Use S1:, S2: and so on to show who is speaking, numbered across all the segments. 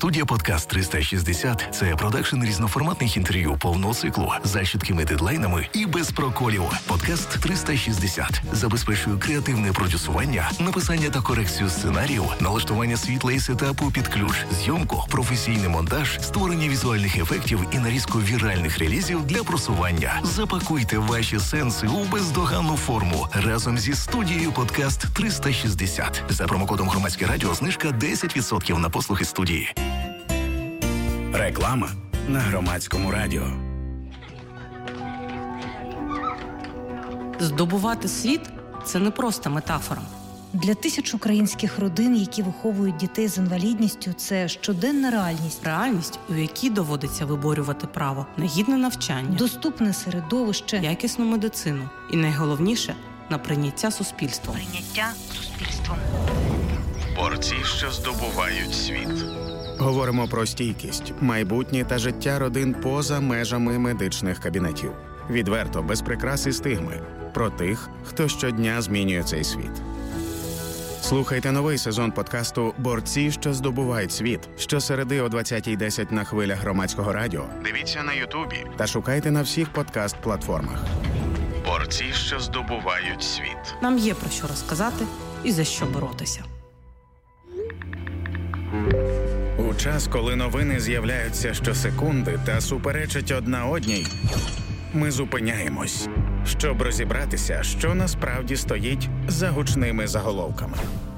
S1: Студія «Подкаст 360» – це продакшн різноформатних інтерв'ю повного циклу за чіткими дедлайнами і без проколів. «Подкаст 360» забезпечує креативне продюсування, написання та корекцію сценаріїв, налаштування світла і сетапу під ключ, зйомку, професійний монтаж, створення візуальних ефектів і нарізку віральних релізів для просування. Запакуйте ваші сенси у бездоганну форму разом зі студією «Подкаст 360». За промокодом «Громадське радіо» знижка 10% на послуги студії.
S2: Реклама на Громадському радіо.
S3: Здобувати світ – це не просто метафора.
S4: Для тисяч українських родин, які виховують дітей з інвалідністю, це щоденна реальність.
S3: Реальність, у якій доводиться виборювати право на гідне навчання,
S4: доступне середовище,
S3: якісну медицину і, найголовніше, на прийняття суспільством.
S2: Борці, що здобувають світ. Говоримо про стійкість, майбутнє та життя родин поза межами медичних кабінетів. Відверто, без прикрас і стигми. Про тих, хто щодня змінює цей світ. Слухайте новий сезон подкасту «Борці, що здобувають світ» щосереди о 20:10 на хвилях Громадського радіо. Дивіться на Ютубі та шукайте на всіх подкаст-платформах. Борці, що здобувають світ.
S3: Нам є про що розказати і за що боротися.
S2: У час, коли новини з'являються щосекунди та суперечать одна одній, ми зупиняємось, щоб розібратися, що насправді стоїть за гучними заголовками.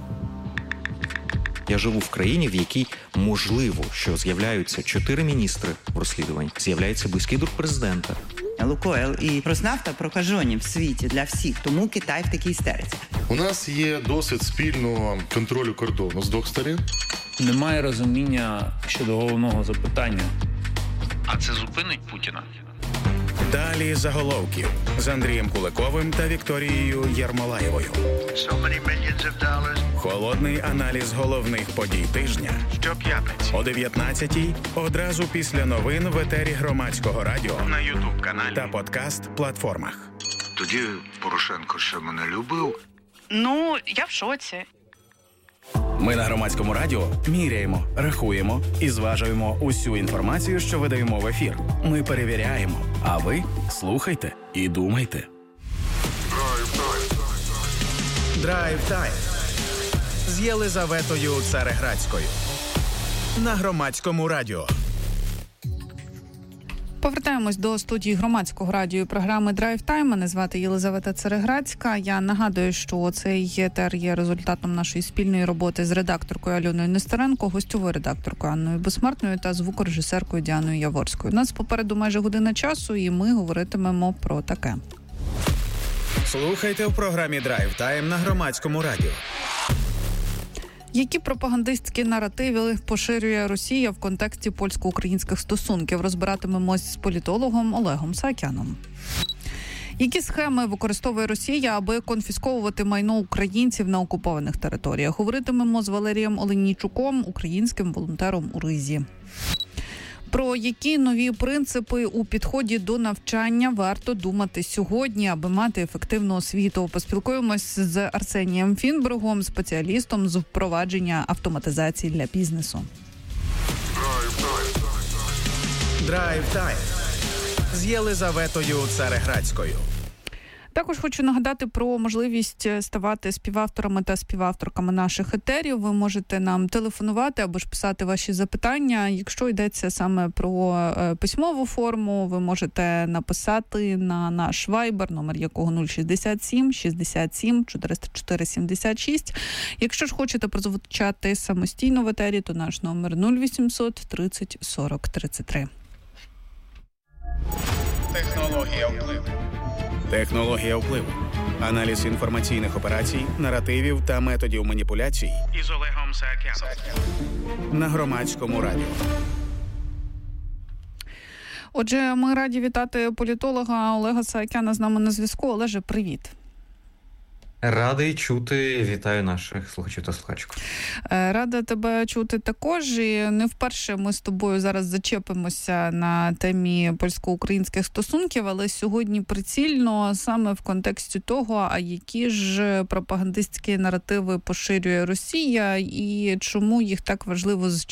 S5: Я живу в країні, в якій можливо, що з'являються 4 міністри в розслідуванні, з'являється близький друг президента.
S6: Лукойл і Роснафта прокажені в світі для всіх, тому Китай в такій істериці.
S7: У нас є досвід спільного контролю кордону з двох сторін.
S8: Немає розуміння щодо головного запитання.
S9: А це зупинить Путіна?
S2: Далі заголовків з Андрієм Куликовим та Вікторією Єрмолаєвою. Холодний аналіз головних подій тижня. Щоп'ятниці о 19:00, одразу після новин в етері Громадського радіо, на Ютуб-каналі та подкаст-платформах.
S10: Тоді Порошенко ще мене любив.
S11: Ну, я в шоці.
S2: Ми на Громадському радіо міряємо, рахуємо і зважуємо усю інформацію, що видаємо в ефір. Ми перевіряємо, а ви слухайте і думайте. Драйв-тайм з Єлизаветою Цареградською на Громадському радіо.
S12: Повертаємось до студії Громадського радіо і програми «Драйв Тайм». Мене звати Єлизавета Цареградська. Я нагадую, що цей етер є результатом нашої спільної роботи з редакторкою Альоною Нестеренко, гостьовою редакторкою Анною Безсмертною та звукорежисеркою Діаною Яворською. У нас попереду майже година часу, і ми говоритимемо про таке.
S2: Слухайте в програмі «Драйв Тайм» на Громадському радіо.
S12: Які пропагандистські наративи поширює Росія в контексті польсько-українських стосунків? Розбиратимемось з політологом Олегом Саакяном. Які схеми використовує Росія, аби конфісковувати майно українців на окупованих територіях? Говоритимемо з Валерієм Оленійчуком, українським волонтером у Ризі. Про які нові принципи у підході до навчання варто думати сьогодні, аби мати ефективну освіту? Поспілкуємось з Арсенієм Фінбергом, спеціалістом з впровадження автоматизації для бізнесу.
S2: Драйв-тайм з Єлизаветою Цареградською.
S12: Також хочу нагадати про можливість ставати співавторами та співавторками наших етерів. Ви можете нам телефонувати або ж писати ваші запитання. Якщо йдеться саме про письмову форму, ви можете написати на наш Viber, номер якого 067 67 404 76. Якщо ж хочете прозвучати самостійно в етері, то наш номер 0800 30 40 33.
S2: Технологія впливу. Технологія впливу. Аналіз інформаційних операцій, наративів та методів маніпуляцій із Олегом Саакяном на Громадському радіо.
S12: Отже, ми раді вітати політолога Олега Саакяна з нами на зв'язку. Олеже, привіт.
S5: Радий чути, вітаю наших слухачів та слухачок.
S12: Рада тебе чути також. І не вперше ми з тобою зараз зачепимося на темі польсько-українських стосунків, але сьогодні прицільно саме в контексті того, а які ж пропагандистські наративи поширює Росія і чому їх так важливо